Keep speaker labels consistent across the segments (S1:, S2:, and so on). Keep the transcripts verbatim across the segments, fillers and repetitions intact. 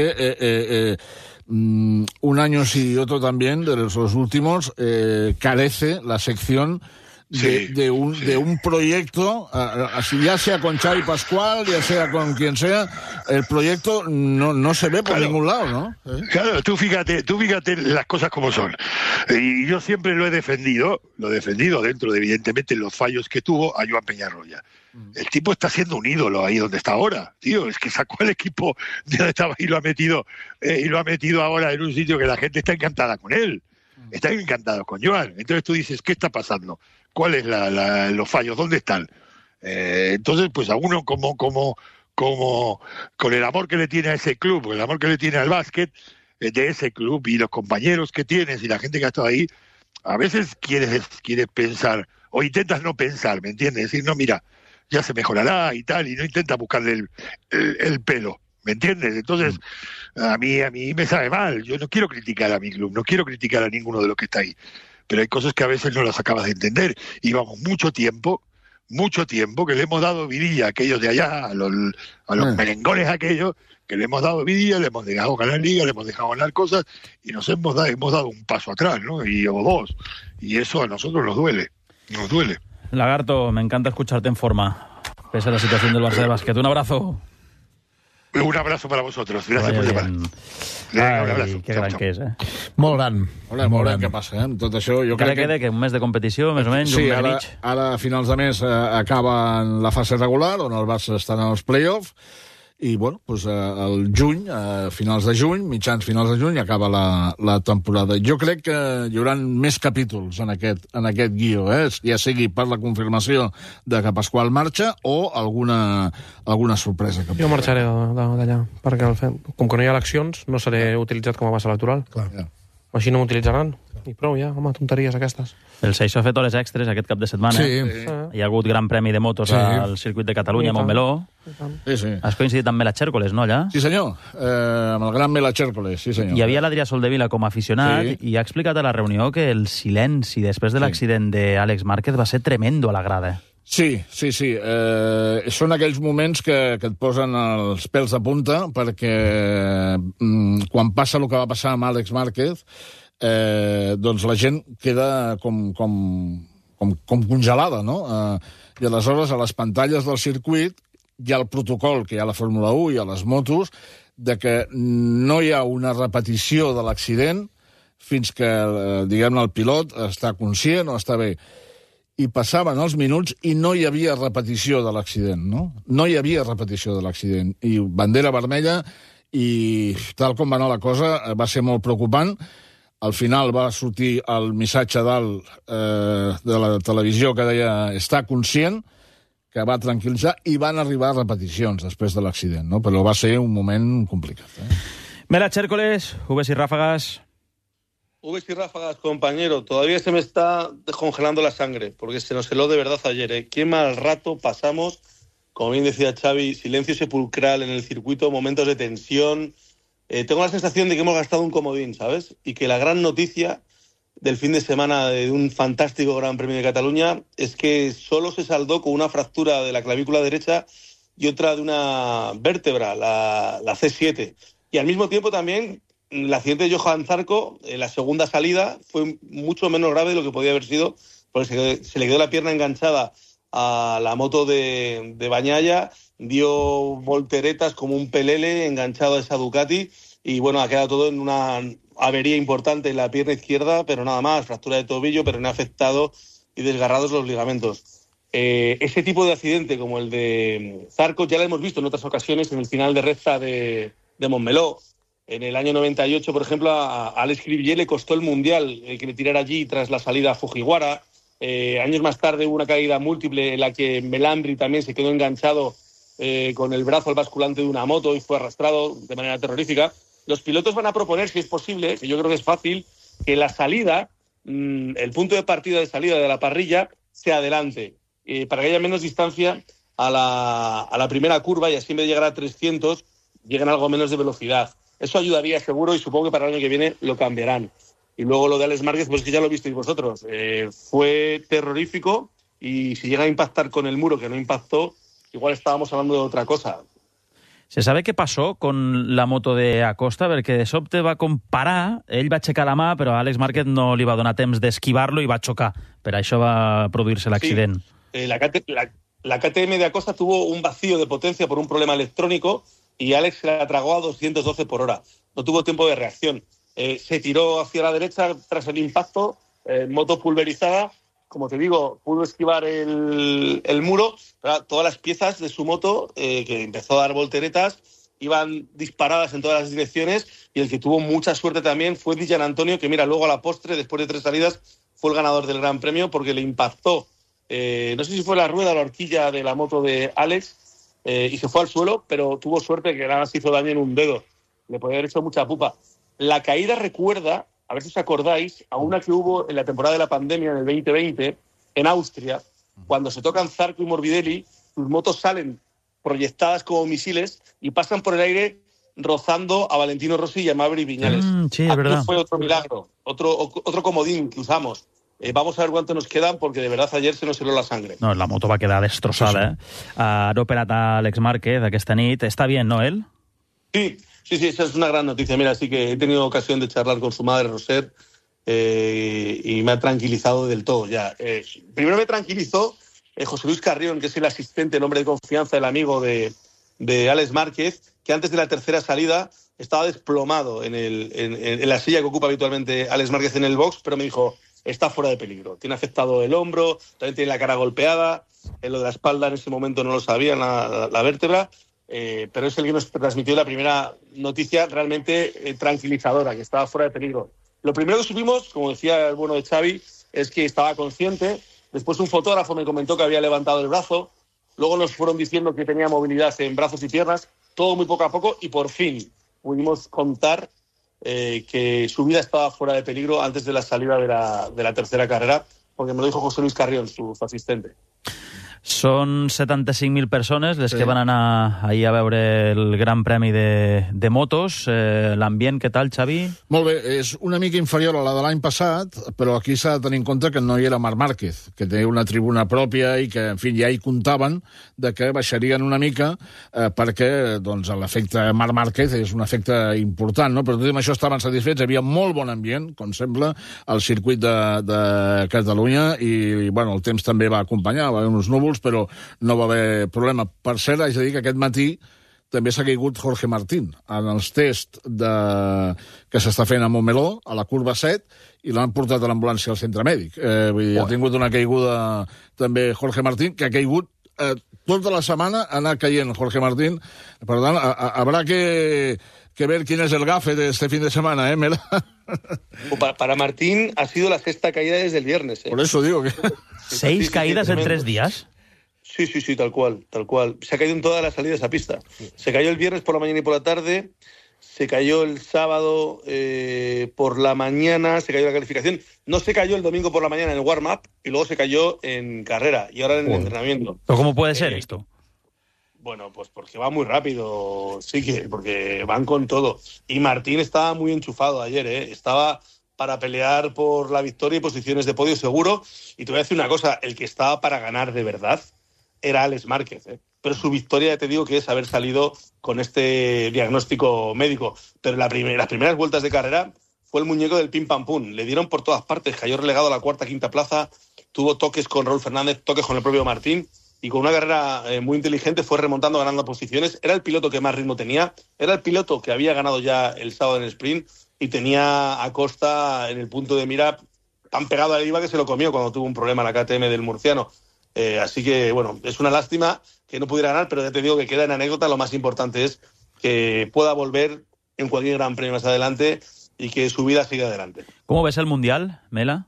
S1: Eh, eh, eh, mm, un año sí y otro también, de los, los últimos, eh, carece la sección de,
S2: sí,
S1: de, un,
S2: sí.
S1: de un proyecto, así ya sea con Xavi Pascual, ya sea con quien sea, el proyecto no, no se ve por
S2: claro,
S1: ningún lado, ¿no? ¿Eh?
S2: Claro, tú fíjate, tú fíjate las cosas como son. Y yo siempre lo he defendido, lo he defendido dentro de, evidentemente, los fallos que tuvo a Joan Peñarroya. El tipo está siendo un ídolo ahí donde está ahora, tío. Es que sacó el equipo de donde estaba y lo ha metido eh, y lo ha metido ahora en un sitio que la gente está encantada con él. Están encantados con Joan. Entonces tú dices, ¿qué está pasando? ¿Cuáles la, la, los fallos? ¿Dónde están? Eh, entonces, pues a uno como, como, como con el amor que le tiene a ese club, con el amor que le tiene al básquet eh, de ese club y los compañeros que tienes y la gente que ha estado ahí, a veces quieres, quieres pensar o intentas no pensar, ¿me entiendes? Decir, no, mira, ya se mejorará y tal, y no intenta buscarle el, el, el pelo, ¿me entiendes? Entonces, a mí, a mí me sabe mal. Yo no quiero criticar a mi club, no quiero criticar a ninguno de los que está ahí, pero hay cosas que a veces no las acabas de entender. Y vamos mucho tiempo, mucho tiempo que le hemos dado vidilla a aquellos de allá, a los, a los merengones aquellos, que le hemos dado vidilla, le hemos dejado ganar liga, le hemos dejado ganar cosas, y nos hemos dado, hemos dado un paso atrás, ¿no? Y, o dos. Y eso a nosotros nos duele, nos duele.
S3: Lagarto, me encanta escucharte en forma, pese a la situación del Barça de básquet. Un abrazo.
S2: Un abrazo para vosotros. Gràcies per llamar.
S3: Ai, un abrazo. Que gran que és, eh?
S1: Molt gran. Hola, molt gran. Què passa, eh? Tot això, jo
S3: que
S1: crec que...
S3: queda que un mes de competició, més o menys,
S1: sí,
S3: un mes
S1: ara,
S3: mig.
S1: ara a finals de mes eh, acaben la fase regular, on el Barça està en els play-offs, i, bueno, doncs, eh, el juny, a finals de juny, mitjans finals de juny, acaba la, la temporada. Jo crec que hi haurà més capítols en aquest, en aquest guió, eh? Ja sigui per la confirmació de que Pasqual marxa o alguna, alguna sorpresa. Que
S4: jo marxaré d'allà, perquè com que no hi ha eleccions, no seré utilitzat com a base electoral.
S1: Clar. Ja.
S4: Així no m'utilitzaran. I prou, ja, home, tonteries aquestes.
S3: El Seixó ha fet hores extres aquest cap de setmana.
S1: Sí.
S3: Eh? Hi ha hagut gran premi de motos sí. al circuit de Catalunya, a Montmeló.
S1: Sí, sí.
S3: Has coincidit amb Mela Chércoles, no, allà?
S1: Sí, senyor. Eh, amb el gran Mela Chércoles, sí, senyor.
S3: Hi havia l'Adrià Soldevila com a aficionat
S1: sí.
S3: i ha explicat a la reunió que el silenci després de l'accident sí. d'Àlex Márquez va ser tremendo a la grada.
S1: Sí, sí, sí. Eh, són aquells moments que, que et posen els pèls de punta, perquè mm, quan passa el que va passar amb Àlex Márquez, eh, doncs la gent queda com, com, com, com congelada, no? Eh, I aleshores, a les pantalles del circuit, hi ha el protocol que hi ha a la Fórmula u i a les motos, de que no hi ha una repetició de l'accident fins que, eh, diguem-ne, el pilot està conscient o està bé. I passaven els minuts i no hi havia repetició de l'accident, no? No hi havia repetició de l'accident. I bandera vermella, i tal com va anar la cosa, va ser molt preocupant. Al final va sortir el missatge dalt eh, de la televisió que deia està conscient, que va tranquil·litzar, i van arribar repeticions després de l'accident, no? Però va ser un moment complicat. Eh?
S3: Mela Chércoles, Uves y Ráfagas.
S5: Uves y Ráfagas, compañero, todavía se me está descongelando la sangre, porque se nos heló de verdad ayer, ¿eh? Qué mal rato pasamos, como bien decía Xavi, silencio sepulcral en el circuito, momentos de tensión. Eh, tengo la sensación de que hemos gastado un comodín, ¿sabes? Y que la gran noticia del fin de semana de un fantástico Gran Premio de Cataluña es que solo se saldó con una fractura de la clavícula derecha y otra de una vértebra, la, la C siete. Y al mismo tiempo también el accidente de Johan Zarco, en la segunda salida, fue mucho menos grave de lo que podía haber sido, porque se, se le quedó la pierna enganchada a la moto de, de Bañaya, dio volteretas como un pelele enganchado a esa Ducati, y bueno, ha quedado todo en una avería importante en la pierna izquierda, pero nada más, fractura de tobillo, pero no ha afectado y desgarrados los ligamentos. Eh, ese tipo de accidente como el de Zarco ya lo hemos visto en otras ocasiones en el final de recta de, de Montmeló. En el año noventa y ocho, por ejemplo, a Alex Cribillet le costó el Mundial el que le tirara allí tras la salida a Fujiwara. Eh, años más tarde hubo una caída múltiple en la que Melambri también se quedó enganchado eh, con el brazo al basculante de una moto y fue arrastrado de manera terrorífica. Los pilotos van a proponer, si es posible, que yo creo que es fácil, que la salida, mmm, el punto de partida de salida de la parrilla, se adelante, eh, para que haya menos distancia a la, a la primera curva y así en vez de llegar a trescientos, lleguen algo menos de velocidad. Eso ayudaría seguro y supongo que para el año que viene lo cambiarán. Y luego lo de Alex Márquez, pues que ya lo visteis vosotros. Eh, fue terrorífico y si llega a impactar con el muro que no impactó, igual estábamos hablando de otra cosa.
S3: Se sabe què passó con la moto de Acosta? Perquè de sobte va comparar, ell va aixecar la mà, però a Àlex Márquez no li va donar temps d'esquivar-lo i va xocar. Per això va produir-se l'accident.
S5: Sí. Eh, la, la, la K T M de Acosta tuvo un vacío de potencia por un problema electrónico y Alex se la tragó a doscientos doce por hora. No tuvo tiempo de reacción. Eh, se tiró hacia la derecha tras el impacto, eh, moto pulverizada. Como te digo, pudo esquivar el, el muro. Todas las piezas de su moto, eh, que empezó a dar volteretas, iban disparadas en todas las direcciones, y el que tuvo mucha suerte también fue Dillan Antonio, que mira, luego a la postre, después de tres salidas, fue el ganador del Gran Premio porque le impactó, eh, no sé si fue la rueda o la horquilla de la moto de Alex, eh, y se fue al suelo, pero tuvo suerte que nada más hizo daño en un dedo. Le podía haber hecho mucha pupa. La caída recuerda, a ver si os acordáis, a una que hubo en la temporada de la pandemia, en el veinte veinte, en Austria, cuando se tocan Zarco y Morbidelli, sus motos salen proyectadas como misiles y pasan por el aire rozando a Valentino Rossi y a Maverick Viñales.
S3: Mm, sí, es verdad.
S5: Fue otro milagro, otro, otro comodín que usamos. Eh, vamos a ver cuánto nos quedan, porque de verdad ayer se nos heló la sangre.
S3: No, la moto va quedar destrossada. Sí, sí. Eh? Uh, no operat a Àlex Márquez aquesta nit. Està bien, no, él?
S5: Sí, sí, sí, esa es una gran noticia. Mira, sí que he tenido ocasión de charlar con su madre, Roser, eh, y me ha tranquilizado del todo ya. Eh, primero me tranquilizó eh, José Luis Carrión, que es el asistente, el hombre de confianza, el amigo de, de Àlex Márquez, que antes de la tercera salida estaba desplomado en, el, en, en la silla que ocupa habitualmente Àlex Márquez en el box, pero me dijo, está fuera de peligro. Tiene afectado el hombro, también tiene la cara golpeada, en lo de la espalda en ese momento no lo sabía, la, la, la vértebra, eh, pero es el que nos transmitió la primera noticia realmente eh, tranquilizadora, que estaba fuera de peligro. Lo primero que supimos, como decía el bueno de Xavi, es que estaba consciente. Después un fotógrafo me comentó que había levantado el brazo. Luego nos fueron diciendo que tenía movilidad en brazos y piernas. Todo muy poco a poco, y por fin pudimos contar eh, que su vida estaba fuera de peligro antes de la salida de la, de la tercera carrera, porque me lo dijo José Luis Carrión, su, su asistente.
S3: Són setanta-cinc mil persones les sí. que van anar ahir a veure el Gran Premi de, de motos. Eh, L'ambient, què tal, Xavi?
S1: Molt bé, és una mica inferior a la de l'any passat, però aquí s'ha de tenir en compte que no hi era Marc Márquez, que té una tribuna pròpia i que, en fi, ja hi comptaven de que baixarien una mica eh, perquè doncs, l'efecte Marc Márquez és un efecte important, no? Però tot i amb això estaven satisfets, hi havia molt bon ambient, com sembla, al circuit de, de Catalunya, i, i bueno, el temps també va acompanyar, va haver uns núvols, però no va haver problema. Per cert, haig de dir que aquest matí també s'ha caigut Jorge Martín en els tests de... que s'està fent a Montmeló, a la curva set, i l'han portat a l'ambulància al centre mèdic. Eh, vull dir, ha tingut una caiguda també Jorge Martín, que ha caigut eh, tota la setmana, ha anat caient Jorge Martín. Per tant, a, a, habrá que, que ver quién es el gafe de este fin de semana, ¿eh, Mela?
S5: Para, para Martín ha sido la sexta caída desde el viernes. ¿eh?
S1: Por eso digo que...
S3: ¿Seis
S5: sí, sí,
S3: caídas
S5: sí,
S3: en tres días?
S5: Sí, sí, sí, tal cual, tal cual. Se ha caído en todas las salidas a pista. Se cayó el viernes por la mañana y por la tarde, se cayó el sábado eh, por la mañana, se cayó la calificación. No se cayó el domingo por la mañana en el warm-up y luego se cayó en carrera y ahora en el entrenamiento.
S3: ¿Pero cómo puede ser
S5: eh,
S3: esto?
S5: Bueno, pues porque va muy rápido, sí que, porque van con todo. Y Martín estaba muy enchufado ayer, ¿eh? Estaba para pelear por la victoria y posiciones de podio seguro. Y te voy a decir una cosa, el que estaba para ganar de verdad era Àlex Márquez, ¿eh? Pero su victoria, ya te digo, que es haber salido con este diagnóstico médico. Pero la primer, las primeras vueltas de carrera fue el muñeco del pim pam pum. Le dieron por todas partes, cayó relegado a la cuarta, quinta plaza, tuvo toques con Raúl Fernández, toques con el propio Martín, y con una carrera eh, muy inteligente fue remontando, ganando posiciones. Era el piloto que más ritmo tenía, era el piloto que había ganado ya el sábado en el sprint, y tenía a Acosta en el punto de mira tan pegado al I V A que se lo comió cuando tuvo un problema la K T M del murciano. Eh, así que, bueno, es una lástima que no pudiera ganar, pero ya te digo que queda en anécdota. Lo más importante es que pueda volver en cualquier Gran Premio más adelante y que su vida siga adelante.
S3: ¿Cómo ves el Mundial, Mela?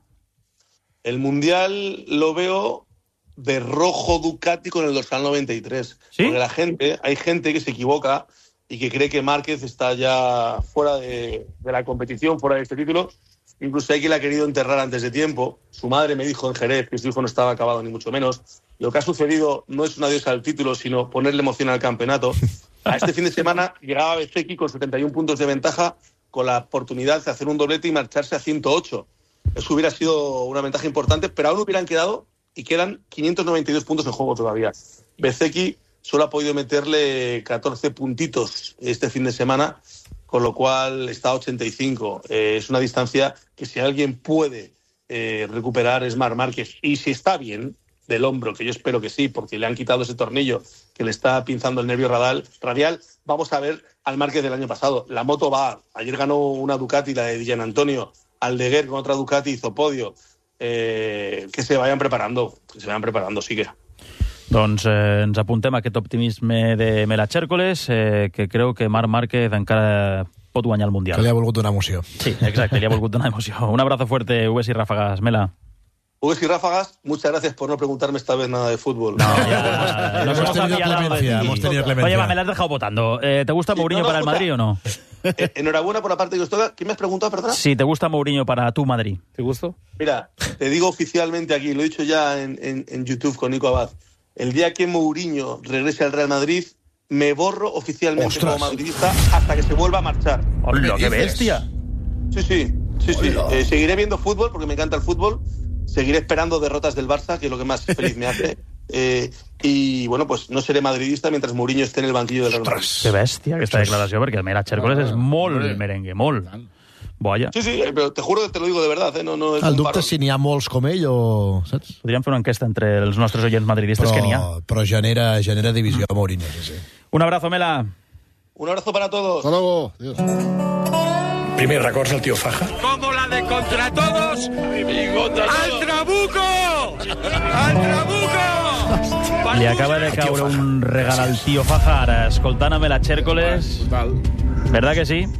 S5: El Mundial lo veo de rojo Ducati con el dorsal noventa y tres.
S3: ¿Sí?
S5: Porque la gente, hay gente que se equivoca y que cree que Márquez está ya fuera de, de la competición, fuera de este título. Incluso hay quien la ha querido enterrar antes de tiempo. Su madre me dijo en Jerez que su hijo no estaba acabado, ni mucho menos. Lo que ha sucedido no es un adiós al título, sino ponerle emoción al campeonato. A este fin de semana llegaba Bezzecchi con setenta y un puntos de ventaja, con la oportunidad de hacer un doblete y marcharse a ciento ocho. Eso hubiera sido una ventaja importante, pero aún hubieran quedado y quedan quinientos noventa y dos puntos en juego todavía. Bezzecchi solo ha podido meterle catorce puntitos este fin de semana, con lo cual está a ochenta y cinco. Eh, es una distancia que si alguien puede eh, recuperar es Marc Márquez. Y si está bien del hombro, que yo espero que sí, porque le han quitado ese tornillo que le está pinzando el nervio radial, radial vamos a ver al Márquez del año pasado. La moto va. Ayer ganó una Ducati, la de Gian Antonio. Aldeguer con otra Ducati hizo podio. Eh, que se vayan preparando, que se vayan preparando, sí que...
S3: Doncs eh, ens apuntem a aquest optimisme de Mela Chércoles, eh, que creu que Marc Márquez encara pot guanyar el Mundial.
S6: Que li ha volgut donar emoció.
S3: Sí, exacte, li ha volgut donar emoció. Un abrazo fuerte, Uves y Ráfagas. Mela.
S5: Uves y Ráfagas, muchas gracias por no preguntarme esta vez nada de fútbol.
S3: No, ya,
S6: hemos, tenido clemencia, hemos tenido clemencia.
S3: Oye, va, me la has dejado votando. Eh, ¿Te gusta
S5: sí,
S3: Mourinho
S5: no, no,
S3: para el Madrid o no?
S5: Eh, enhorabuena por la parte que os toca. ¿Quién me has preguntado, perdona?
S3: Sí, ¿te gusta Mourinho para tu Madrid?
S4: ¿Te gustó?
S5: Mira, te digo oficialmente aquí, lo he dicho ya en, en, en YouTube con Nico Abad. El día que Mourinho regrese al Real Madrid, me borro oficialmente
S6: ¡Ostras!
S5: como madridista hasta que se vuelva a marchar.
S3: ¡Hola, qué bestia!
S5: Sí, sí, sí, sí. Eh, seguiré viendo fútbol porque me encanta el fútbol. Seguiré esperando derrotas del Barça, que es lo que más feliz me hace. Eh, y, bueno, pues no seré madridista mientras Mourinho esté en el banquillo del Real Madrid.
S3: Que bèstia, aquesta declaració, perquè el Mela Chércoles és molt merengue, molt. Boia.
S5: Sí, sí, pero te juro que te lo digo de verdad, ¿eh? No, no es
S6: El
S5: un
S6: dubte
S5: parol.
S6: és si n'hi ha molts com ell o... Saps?
S3: Podríem fer una enquesta entre els nostres oients madridistes
S6: Però,
S3: que n'hi ha.
S6: però genera, genera divisió a Mourinho. Sí, sí.
S3: Un abrazo, Mela.
S5: Un abrazo para todos.
S1: Hasta luego. Adiós.
S7: Primer records al tío Faja.
S8: Como la de contra todos. ¡Al trabuco! ¡Al trabuco!
S3: Li acaba de caure un regal al tío Faja ara, escoltant a Mela Chércoles.
S1: Total.
S3: ¿Verdad que sí?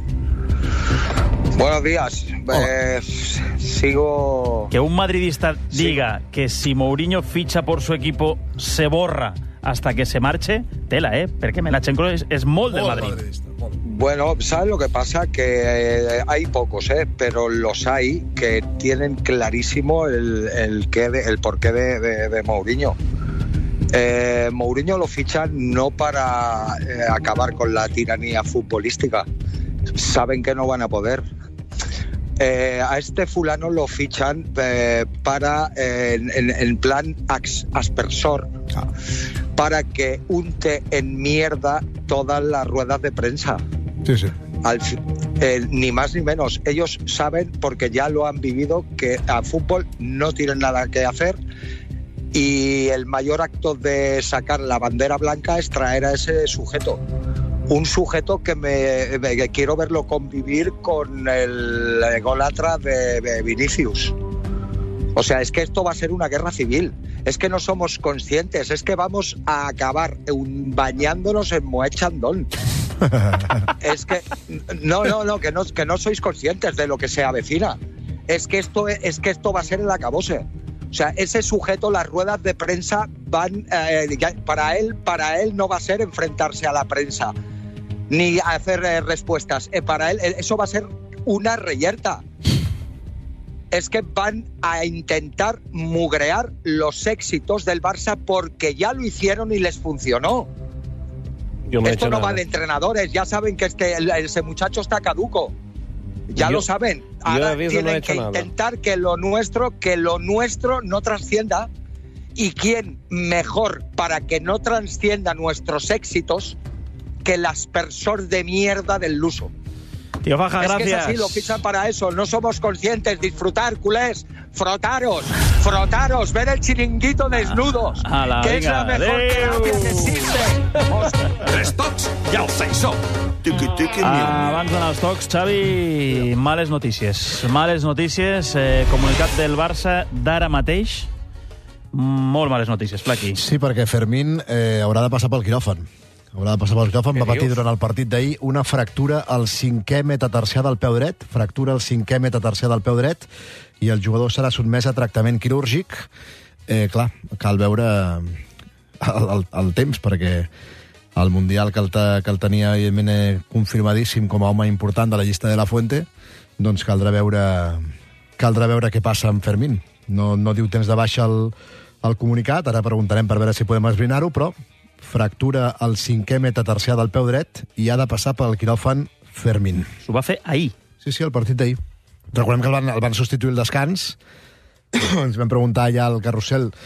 S9: Buenos días. Eh, sigo...
S3: Que un madridista diga que si Mourinho ficha por su equipo se borra hasta que se marche, tela, ¿eh? Perquè Mela Chércoles és molt del Madrid.
S9: Bueno, ¿sabes lo que pasa? Que eh, hay pocos, ¿eh? Pero los hay que tienen clarísimo el, el, qué de, el porqué de, de, de Mourinho. Eh, Mourinho lo fichan no para eh, acabar con la tiranía futbolística. Saben que no van a poder. Eh, a este fulano lo fichan eh, para eh, en, en plan ax, aspersor, para que unte en mierda todas las ruedas de prensa.
S6: Sí, sí.
S9: Al, eh, ni más ni menos. Ellos saben, porque ya lo han vivido, que a fútbol no tienen nada que hacer y el mayor acto de sacar la bandera blanca es traer a ese sujeto. Un sujeto que me, me que quiero verlo convivir con el ególatra de, de Vinicius. O sea, es que esto va a ser una guerra civil. Es que no somos conscientes. Es que vamos a acabar un, bañándonos en Moët Chandon. Es que no, no, no, que no, que no sois conscientes de lo que se avecina. Es que esto, es que esto va a ser el acabose. O sea, ese sujeto, las ruedas de prensa van eh, para él, para él no va a ser enfrentarse a la prensa ni hacer eh, respuestas. Eh, para él eso va a ser una reyerta. Es que van a intentar mugrear los éxitos del Barça porque ya lo hicieron y les funcionó.
S4: Yo no he
S9: Esto
S4: hecho
S9: no
S4: nada.
S9: va de entrenadores, ya saben que este, el- ese muchacho está caduco. Ya
S4: Yo-
S9: lo saben.
S4: yo
S9: Ahora
S4: de aviso no he
S9: tienen
S4: hecho
S9: que
S4: nada.
S9: intentar que lo nuestro, que lo nuestro no trascienda. ¿Y quién mejor para que no trascienda nuestros éxitos que el aspersor de mierda del Luso?
S3: Tío Faja,
S9: Es que es
S3: gracias.
S9: así, lo fichan para eso. No somos conscientes. Disfrutar, culés. Frotaros, frotaros, ver el chiringuito desnudos.
S3: Ala,
S9: que es
S3: venga,
S9: la mejor
S3: adeu.
S9: terapia que existe. Os-
S8: Tres tocs i el Feisó. Tiqui, tiqui,
S3: Ah, abans d'anar als tocs, Xavi, males notícies. Males notícies. Eh, comunicat del Barça d'ara mateix. Molt males notícies, Flaqui.
S6: Sí, perquè Fermín eh, haurà de passar pel quiròfan. Haurà de passar pel quiròfan. Va patir durant el partit d'ahir una fractura al cinquè metatarsià del peu dret. Fractura al cinquè metatarsià del peu dret i el jugador serà sotmès a tractament quirúrgic. Eh, clar, cal veure el, el, el temps, perquè el Mundial que el, te, que el tenia evidentment eh, confirmadíssim com a home important de la llista de la Fuente, doncs caldrà veure caldrà veure què passa amb Fermín. No, no diu temps de baixa el, el comunicat, ara preguntarem per veure si podem esbrinar-ho, però fractura al cinquè metatarsià del peu dret i ha de passar pel quiròfan Fermín.
S3: S'ho va fer ahir.
S6: Sí, sí, el partit d'ahir. Recordem que el van, el van substituir el descans. Ens vam preguntar ja al carrusel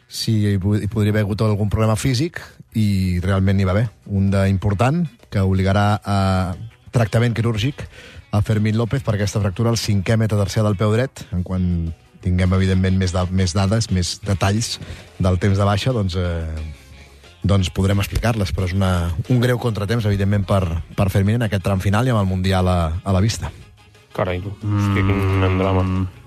S6: si hi podria haver hagut algun problema físic, i realment n'hi va haver. Un d'important, que obligarà a tractament quirúrgic a Fermín López per aquesta fractura al cinquè metatarsià del peu dret. En quan tinguem, evidentment, més, da més dades, més detalls del temps de baixa, doncs, eh, doncs podrem explicar-les. Però és una, un greu contratemps, evidentment, per, per Fermín en aquest tram final i amb el Mundial a, a la vista.
S4: Carai, tu. Mm. És que quin drama.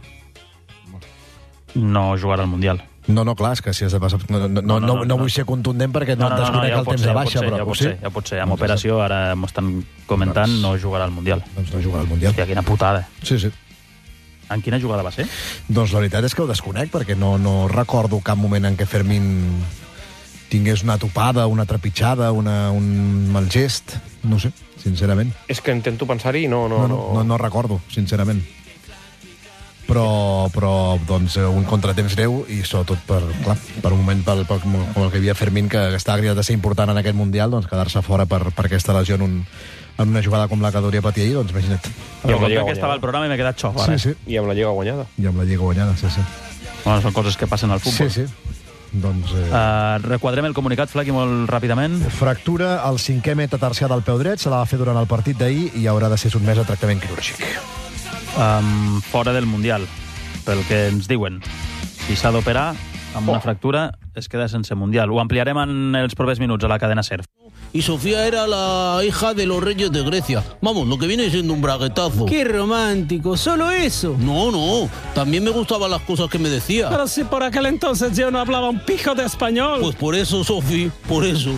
S3: No jugarà al Mundial.
S6: No, no, clar, és que si has de passar... No, no, no, no, no, no vull ser contundent perquè no, no, no, no desconec no, ja el temps ser, de baixa,
S3: ser,
S6: però...
S3: Ja pot ser, ja pot ser. Amb doncs operació, ara m'ho estan comentant, doncs, no jugarà al Mundial.
S6: Doncs no jugarà al Mundial.
S3: Hòstia, quina putada.
S6: Sí, sí.
S3: En quina jugada va ser?
S6: Doncs la veritat és que ho desconec, perquè no, no recordo cap moment en què Fermín tingués una topada, una trepitjada, una, un mal gest. No sé, sincerament.
S4: És que intento pensar-hi i no no,
S6: no, no, no, no recordo, sincerament. Però, però doncs, un contratemps greu i sobretot per, clar, per un moment pel, pel, com el que hi havia Fermín, que estava cridat a ser important en aquest Mundial, doncs quedar-se fora per, per aquesta lesió en, un, en una jugada com la que hauria patir ahir, doncs imagina't.
S3: I amb la Lliga que estava al programa i m'he quedat xoc, ara.
S6: Sí, sí.
S4: I amb la Lliga guanyada.
S6: I amb la Lliga guanyada, sí, sí.
S3: Bueno, són coses que passen al futbol.
S6: Sí, sí. Doncs, eh...
S3: uh, requadrem el comunicat, Flaqui, molt ràpidament.
S6: Fractura al cinquè metatarsià del peu dret, se la va fer durant el partit d'ahir i haurà de ser sotmès a tractament quirúrgic.
S3: Um, fora del Mundial, pel que ens diuen. Si s'ha d'operar amb una oh. fractura, es queda sense Mundial. Ho ampliarem en els propers minuts a la cadena SER.
S10: Y Sofía era la hija de los reyes de Grecia. Vamos, lo que viene siendo un braguetazo.
S11: ¡Qué romántico! ¿Solo eso?
S10: No, no. También me gustaban las cosas que me decía.
S11: Pero si por aquel entonces yo no hablaba un pijo de español.
S10: Pues por eso, Sofía, por eso.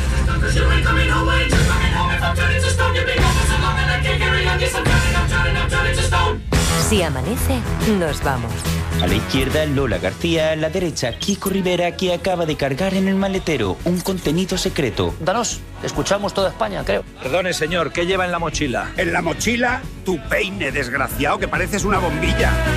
S12: Si amanece, nos vamos.
S13: A la izquierda, Lola García. A la derecha, Kiko Rivera, que acaba de cargar en el maletero un contenido secreto.
S14: Danos, escuchamos toda España, creo.
S15: Perdone, señor, ¿qué lleva en la mochila?
S16: En la mochila, tu peine, desgraciado, que pareces una bombilla.